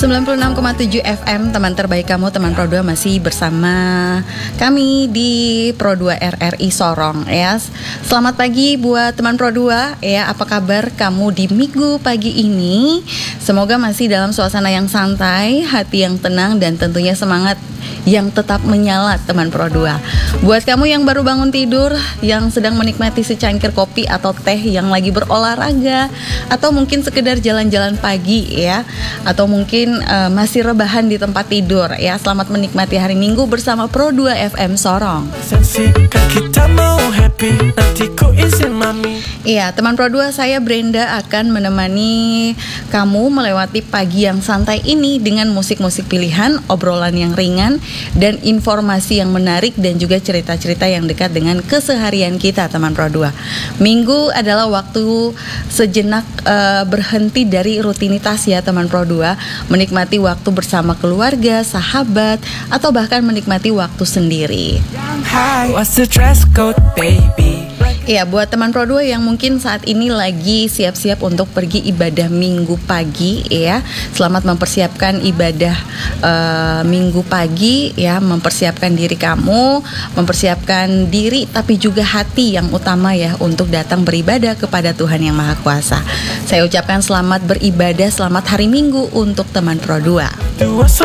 96,7 FM, teman terbaik kamu, teman Pro 2 masih bersama kami di Pro 2 RRI Sorong ya. Selamat pagi buat teman Pro 2 ya. Apa kabar kamu di minggu pagi ini? Semoga masih dalam suasana yang santai, hati yang tenang, dan tentunya semangat yang tetap menyala teman Pro 2. Buat kamu yang baru bangun tidur, yang sedang menikmati secangkir kopi atau teh, yang lagi berolahraga, atau mungkin sekedar jalan-jalan pagi ya, atau mungkin masih rebahan di tempat tidur ya, selamat menikmati hari Minggu bersama Pro 2 FM Sorong. Iya, teman Pro 2, saya Brenda akan menemani kamu melewati pagi yang santai ini dengan musik-musik pilihan, obrolan yang ringan, dan informasi yang menarik, dan juga cerita-cerita yang dekat dengan keseharian kita teman Pro 2. Minggu adalah waktu sejenak berhenti dari rutinitas ya teman Pro 2, menikmati waktu bersama keluarga, sahabat, atau bahkan menikmati waktu sendiri. Ya, buat teman Pro 2 yang mungkin saat ini lagi siap-siap untuk pergi ibadah minggu pagi ya, selamat mempersiapkan ibadah minggu pagi ya, mempersiapkan diri kamu, mempersiapkan diri tapi juga hati yang utama ya untuk datang beribadah kepada Tuhan Yang Maha Kuasa. Saya ucapkan selamat beribadah, selamat hari Minggu untuk teman Pro 2.